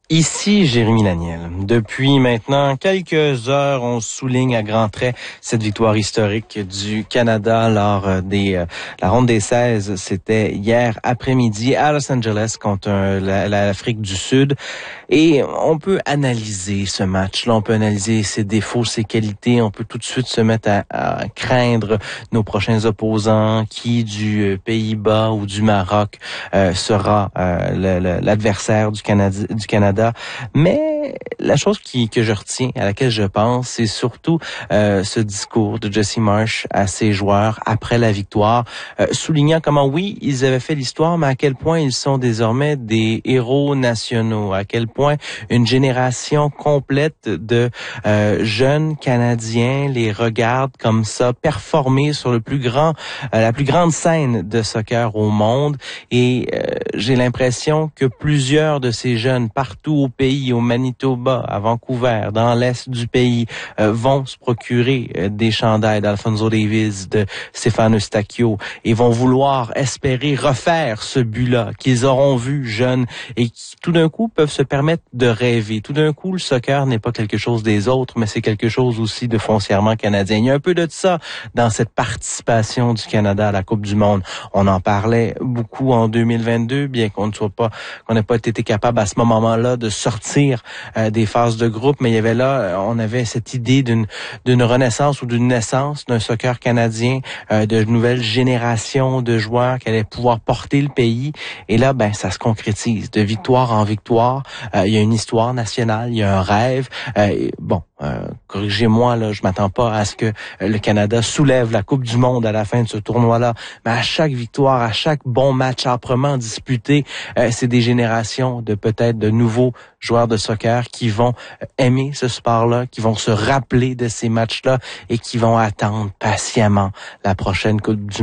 Ici Jérémy Laniel. Depuis maintenant quelques heures, on souligne à grands traits cette victoire historique du Canada lors la ronde des 16. C'était hier après-midi à Los Angeles contre l'Afrique du Sud. Et on peut analyser ce match-là, on peut analyser ses défauts, ses qualités. On peut tout de suite se mettre à craindre nos prochains opposants, qui du Pays-Bas ou du Maroc sera l'adversaire du Canada. Mais la chose que je retiens, à laquelle je pense, c'est surtout ce discours de Jesse Marsch à ses joueurs après la victoire, soulignant comment, oui, ils avaient fait l'histoire, mais à quel point ils sont désormais des héros nationaux, à quel point une génération complète de jeunes Canadiens les regarde comme ça, performer sur la plus grande scène de soccer au monde. Et j'ai l'impression que plusieurs de ces jeunes partout au pays, au Manitoba, à Vancouver, dans l'est du pays, vont se procurer des chandails d'Alphonso Davies, de Stefano Eustáquio, et vont vouloir espérer refaire ce but-là qu'ils auront vu jeunes et qui tout d'un coup peuvent se permettre de rêver. Tout d'un coup, le soccer n'est pas quelque chose des autres, mais c'est quelque chose aussi de foncièrement canadien. Il y a un peu de ça dans cette participation du Canada à la Coupe du Monde. On en parlait beaucoup en 2022, bien qu'on n'ait pas été capable à ce moment-là de sortir des phases de groupe, mais il y avait là, on avait cette idée d'une renaissance ou d'une naissance d'un soccer canadien, de nouvelles générations de joueurs qui allaient pouvoir porter le pays. Et là, ça se concrétise de victoire en victoire. Il y a une histoire nationale, il y a un rêve. Corrigez-moi, là, je m'attends pas à ce que le Canada soulève la Coupe du Monde à la fin de ce tournoi-là. Mais à chaque victoire, à chaque bon match âprement disputé, c'est des générations de peut-être de nouveaux joueurs de soccer qui vont aimer ce sport-là, qui vont se rappeler de ces matchs-là et qui vont attendre patiemment la prochaine Coupe du